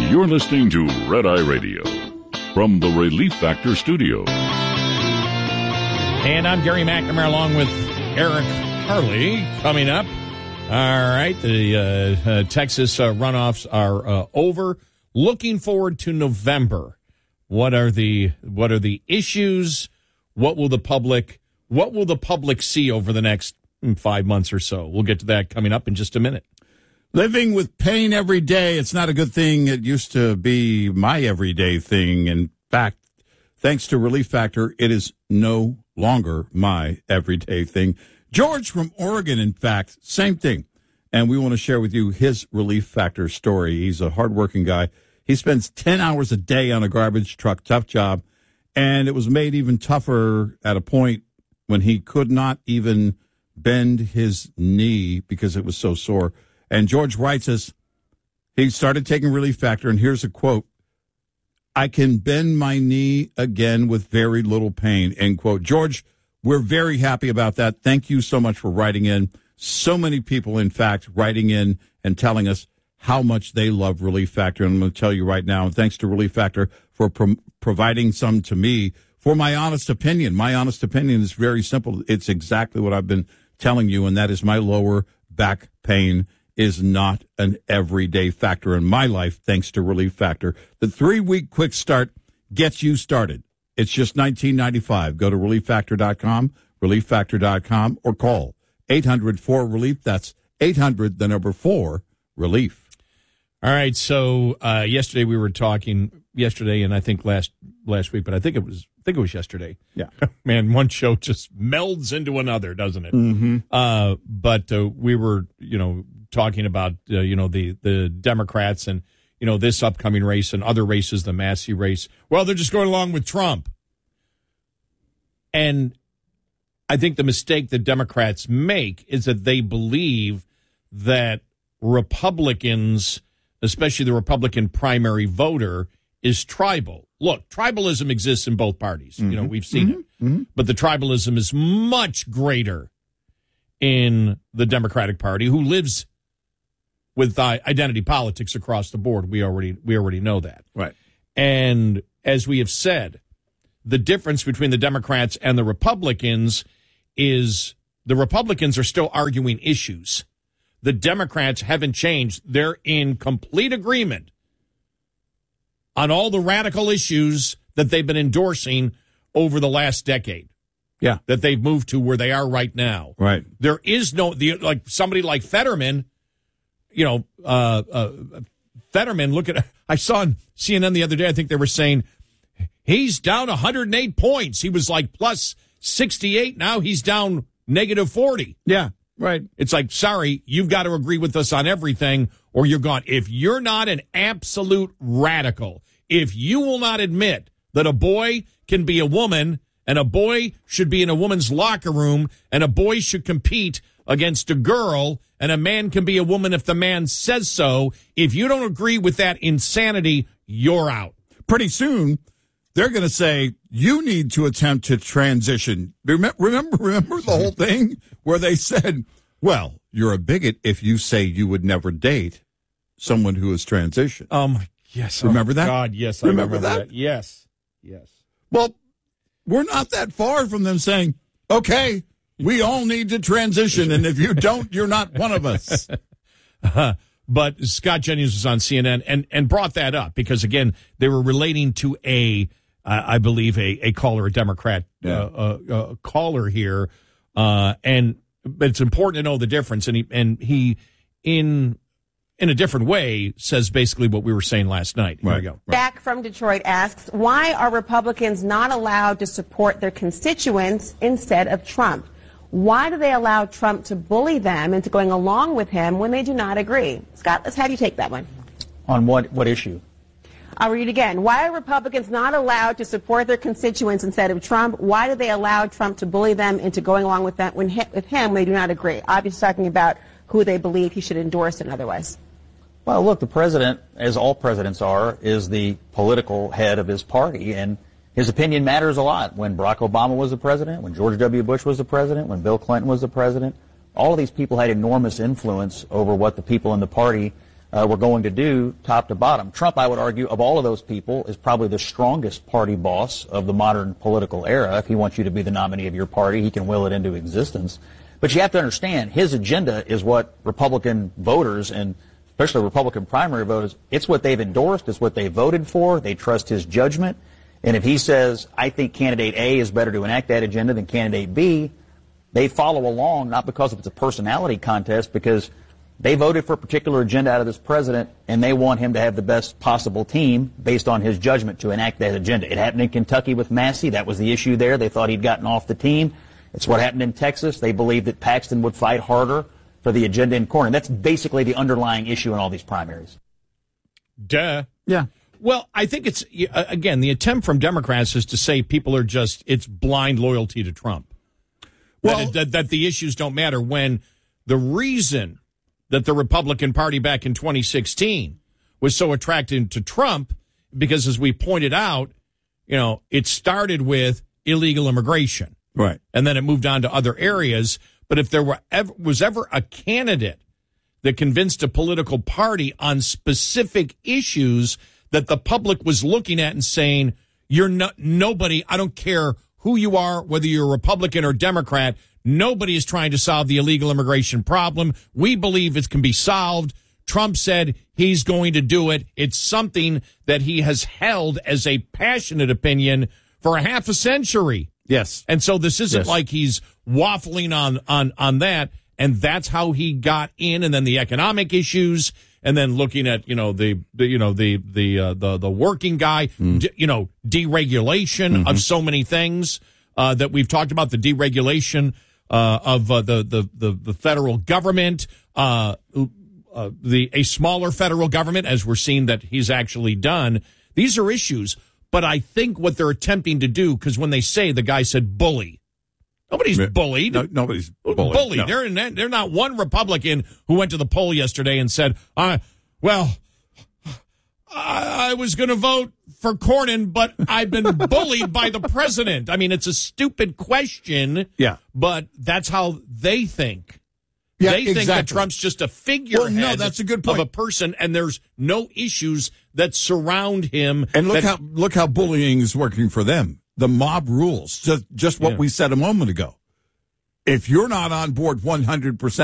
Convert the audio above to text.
You're listening to Red Eye Radio from the Relief Factor Studios. And I'm Gary McNamara along with Eric Harley. Coming up, all right, the Texas runoffs are over. Looking forward to November. What are the issues? What will the public see over the next 5 months or so? We'll get to that coming up in just a minute. Living with pain every day, it's not a good thing. It used to be my everyday thing. In fact, thanks to Relief Factor, it is no longer my everyday thing. George from Oregon, in fact, same thing. And we want to share with you his Relief Factor story. He's a hardworking guy. He spends 10 hours a day on a garbage truck, tough job. And it was made even tougher at a point when he could not even bend his knee because it was so sore. And George writes us, he started taking Relief Factor, and here's a quote, "I can bend my knee again with very little pain," end quote. George, we're very happy about that. Thank you so much for writing in. So many people, in fact, writing in and telling us how much they love Relief Factor. And I'm going to tell you right now, and thanks to Relief Factor for providing some to me for my honest opinion. My honest opinion is very simple. It's exactly what I've been telling you, and that is my lower back pain is not an everyday factor in my life, thanks to Relief Factor. The 3-week quick start gets you started. It's just $19.95. Go to ReliefFactor.com, ReliefFactor.com, or call 800-4-RELIEF. That's 800-4-RELIEF. All right, so yesterday we were talking, and I think last week, but I think it was yesterday. Yeah. Man, one show just melds into another, doesn't it? Mm-hmm. But we were, talking about, the Democrats and, this upcoming race and other races, the Massey race. Well, they're just going along with Trump. And I think the mistake that Democrats make is that they believe that Republicans, especially the Republican primary voter, is tribal. Look, tribalism exists in both parties. Mm-hmm. We've seen it. Mm-hmm. But the tribalism is much greater in the Democratic Party, who lives with identity politics across the board. We already know that. Right. And as we have said, the difference between the Democrats and the Republicans is the Republicans are still arguing issues. The Democrats haven't changed. They're in complete agreement on all the radical issues that they've been endorsing over the last decade. Yeah. That they've moved to where they are right now. Right. There is somebody like Fetterman, Fetterman, I saw on CNN the other day, I think they were saying he's down 108 points. He was like plus 68. Now he's down negative 40. Yeah. Right. It's like, sorry, you've got to agree with us on everything or you're gone. If you're not an absolute radical, if you will not admit that a boy can be a woman and a boy should be in a woman's locker room and a boy should compete against a girl and a man can be a woman if the man says so, if you don't agree with that insanity, you're out. Pretty soon, they're going to say, you need to attempt to transition. Remember the whole thing where they said, well, you're a bigot if you say you would never date someone who is transitioned. Yes. Remember that? God, yes, I remember that. Yes. Well, we're not that far from them saying, okay, we all need to transition, and if you don't, you're not one of us. But Scott Jennings was on CNN and brought that up because, again, they were relating to I believe, a caller, a Democrat caller here. But it's important to know the difference. And he in a different way, says basically what we were saying last night. Here we go. Jack from Detroit asks, why are Republicans not allowed to support their constituents instead of Trump? Why do they allow Trump to bully them into going along with him when they do not agree? Scott, let's have you take that one. On what issue? I'll read again. Why are Republicans not allowed to support their constituents instead of Trump? Why do they allow Trump to bully them into going along with him when they do not agree? Obviously talking about who they believe he should endorse and otherwise. Well, look, the president, as all presidents are, is the political head of his party, and his opinion matters a lot. When Barack Obama was the president, when George W. Bush was the president, when Bill Clinton was the president, all of these people had enormous influence over what the people in the party were going to do top to bottom. Trump, I would argue, of all of those people, is probably the strongest party boss of the modern political era. If he wants you to be the nominee of your party, he can will it into existence. But you have to understand, his agenda is what Republican voters, and especially Republican primary voters, it's what they've endorsed, it's what they voted for. They trust his judgment. And if he says, I think candidate A is better to enact that agenda than candidate B, they follow along, not because it's a personality contest, because they voted for a particular agenda out of this president, and they want him to have the best possible team based on his judgment to enact that agenda. It happened in Kentucky with Massey. That was the issue there. They thought he'd gotten off the team. It's what happened in Texas. They believed that Paxton would fight harder for the agenda in court. And that's basically the underlying issue in all these primaries. Duh. Yeah. Well, I think it's, again, the attempt from Democrats is to say people are just, it's blind loyalty to Trump. Well, that the issues don't matter, when the reason that the Republican Party back in 2016 was so attracted to Trump, because as we pointed out, it started with illegal immigration. Right. And then it moved on to other areas. But if there was ever a candidate that convinced a political party on specific issues that the public was looking at and saying, you're not nobody, I don't care who you are, whether you're a Republican or Democrat, nobody is trying to solve the illegal immigration problem. We believe it can be solved. Trump said he's going to do it. It's something that he has held as a passionate opinion for a half a century. Yes. And so this isn't like he's waffling on that. And that's how he got in. And then the economic issues, and then looking at, the working guy, deregulation of so many things, that we've talked about, the deregulation, of, the federal government, a smaller federal government, as we're seeing that he's actually done. These are issues. But I think what they're attempting to do, because when they say, the guy said bully, nobody's bullied. No, nobody's bullied. No. They're not one Republican who went to the poll yesterday and said, I was going to vote for Cornyn, but I've been bullied by the president. I mean, it's a stupid question. Yeah. But that's how they think. Yeah, they think exactly. that Trump's just a figurehead that's a good point. of a person, and there's no issues that surround him. And look how bullying is working for them. The mob rules, just what we said a moment ago. If you're not on board 100%,